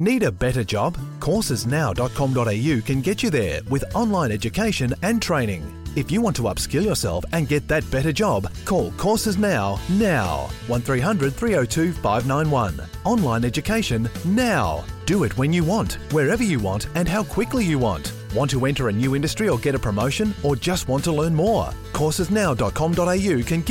Need a better job? Coursesnow.com.au can get you there with online education and training. If you want to upskill yourself and get that better job, call Courses Now. 1300 302 591. Online education now. Do it when you want, wherever you want, and how quickly you want. Want to enter a new industry or get a promotion, or just want to learn more? Coursesnow.com.au can